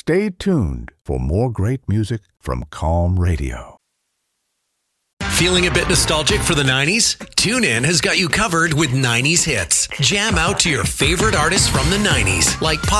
Stay tuned for more great music from Calm Radio. Feeling a bit nostalgic for the 90s? TuneIn has got you covered with 90s hits. Jam out to your favorite artists from the 90s, like Pop